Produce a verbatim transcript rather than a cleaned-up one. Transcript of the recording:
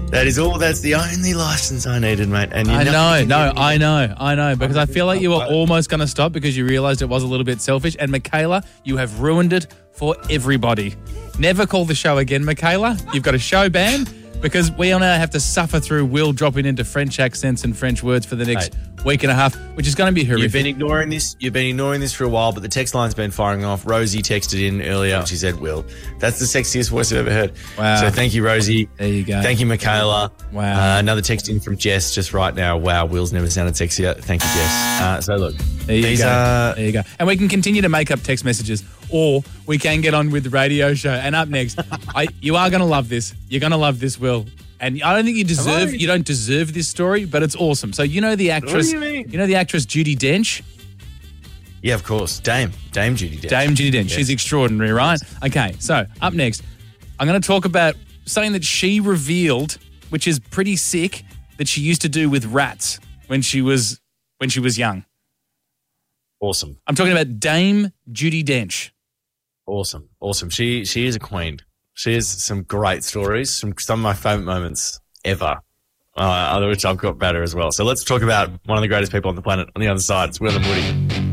That is all. That's the only license I needed, mate. And you I know, no, me. I know, I know, because I feel like you were almost going to stop because you realised it was a little bit selfish. And Michaela, you have ruined it for everybody. Never call the show again, Michaela. You've got a show ban because we all now have to suffer through Will dropping into French accents and French words for the next hey. week and a half, which is going to be horrific. You've been ignoring this. You've been ignoring this for a while, but the text line's been firing off. Rosie texted in earlier. She said, "Will, that's the sexiest voice I've ever heard." Wow! So thank you, Rosie. There you go. Thank you, Michaela. Wow! Uh, another text in from Jess just right now. Wow, Will's never sounded sexier. Thank you, Jess. Uh, so look, there you these go. are there you go. And we can continue to make up text messages, or we can get on with the radio show. And up next, I, you are going to love this. You're going to love this, Will. And I don't think you deserve, you don't deserve this story, but it's awesome. So you know the actress, What do you mean? you know the actress Judi Dench? Yeah, of course. Dame. Dame Judi Dench. Dame Judi Dench. Yes. She's extraordinary, right? Okay, so up next, I'm going to talk about something that she revealed, which is pretty sick, that she used to do with rats when she was when she was young. Awesome. I'm talking about Dame Judi Dench. Awesome. Awesome. She she is a queen. She has some great stories, some some of my favourite moments ever, uh, which I've got better as well. So let's talk about one of the greatest people on the planet on the other side. It's Will and Woody.